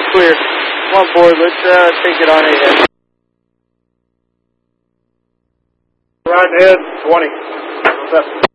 clear. Come on board, let's take it on ahead. Right ahead, 20.